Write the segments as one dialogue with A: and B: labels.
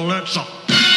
A: Let's up.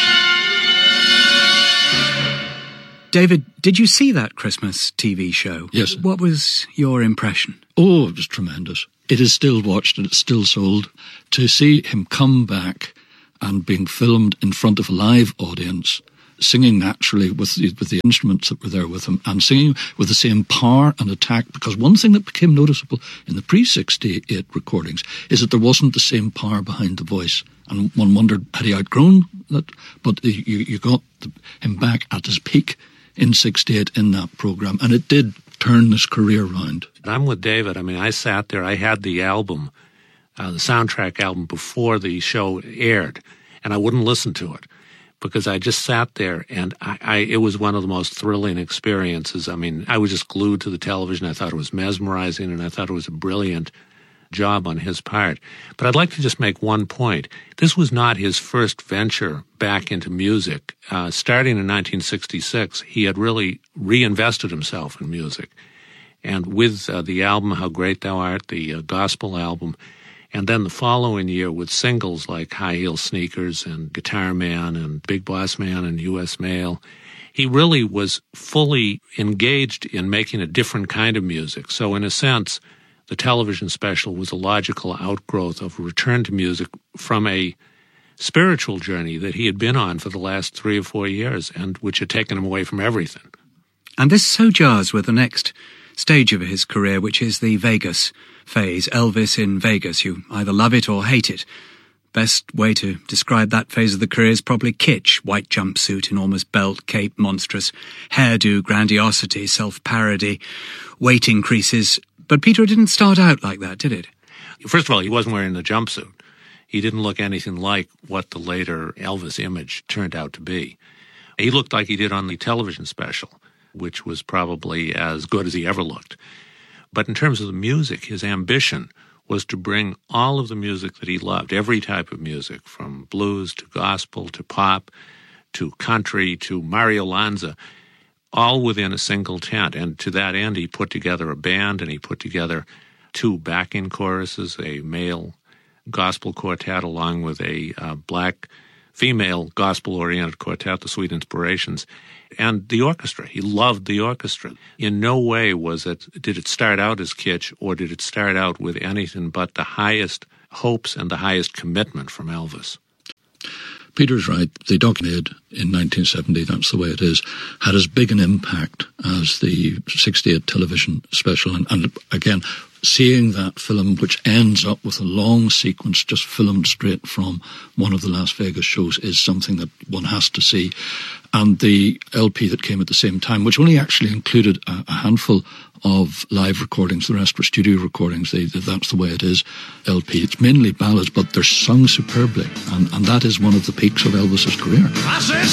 B: David, did you see that Christmas TV show?
C: Yes.
B: What was your impression?
C: Oh, it was tremendous. It is still watched and it's still sold. To see him come back and being filmed in front of a live audience, singing naturally with the instruments that were there with him, and singing with the same power and attack, because one thing that became noticeable in the pre-68 recordings is that there wasn't the same power behind the voice, and one wondered, had he outgrown that? But you got him back at his peak in 68 in that programme, and it did turn his career round.
D: I'm with David. I mean, I sat there, I had the album, the soundtrack album before the show aired, and I wouldn't listen to it because I just sat there, and it was one of the most thrilling experiences. I mean, I was just glued to the television. I thought it was mesmerizing, and I thought it was a brilliant job on his part. But I'd like to just make one point. This was not his first venture back into music. Starting in 1966, he had really reinvested himself in music. And with the album How Great Thou Art, the gospel album, and then the following year with singles like High Heel Sneakers and Guitar Man and Big Boss Man and U.S. Mail, he really was fully engaged in making a different kind of music. So in a sense, the television special was a logical outgrowth of a return to music from a spiritual journey that he had been on for the last 3 or 4 years, and which had taken him away from everything.
B: And this so jars with the next stage of his career, which is the Vegas phase, Elvis in Vegas. You either love it or hate it. Best way to describe that phase of the career is probably kitsch: white jumpsuit, enormous belt, cape, monstrous hairdo, grandiosity, self-parody, weight increases. But Peter, it didn't start out like that, did it?
D: First of all, he wasn't wearing the jumpsuit. He didn't look anything like what the later Elvis image turned out to be. He looked like he did on the television special, which was probably as good as he ever looked. But in terms of the music, his ambition was to bring all of the music that he loved, every type of music, from blues to gospel to pop to country to Mario Lanza, all within a single tent. And to that end, he put together a band, and he put together 2 backing choruses, a male gospel quartet along with a black female gospel-oriented quartet, the Sweet Inspirations, and the orchestra. He loved the orchestra. In no way did it start out as kitsch, or did it start out with anything but the highest hopes and the highest commitment from Elvis.
C: Peter's right. The document in 1970, That's the Way It Is, had as big an impact as the 68 television special. And again, seeing that film, which ends up with a long sequence just filmed straight from one of the Las Vegas shows, is something that one has to see. And the LP that came at the same time, which only actually included a handful of live recordings, the rest were studio recordings, That's the Way It Is LP. It's mainly ballads, but they're sung superbly, and that is one of the peaks of Elvis's career.
A: I said,